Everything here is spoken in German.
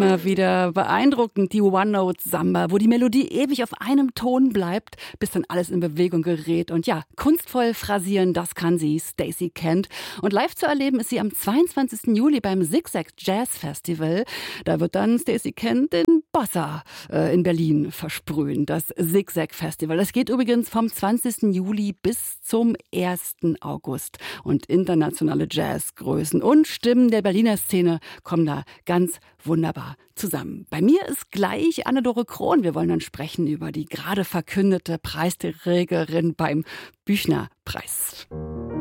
immer wieder beeindruckend, die One-Note-Samba, wo die Melodie ewig auf einem Ton bleibt, bis dann alles in Bewegung gerät. Und ja, kunstvoll phrasieren, das kann sie, Stacey Kent. Und live zu erleben ist sie am 22. Juli beim Zigzag Jazz Festival. Da wird dann Stacey Kent den Bossa in Berlin versprühen, das Zigzag Festival. Das geht übrigens vom 20. Juli bis zum 1. August. Und internationale Jazzgrößen und Stimmen der Berliner Szene kommen da ganz wunderbar zusammen. Bei mir ist gleich Anne-Dore Krohn. Wir wollen dann sprechen über die gerade verkündete Preisträgerin beim Büchner-Preis.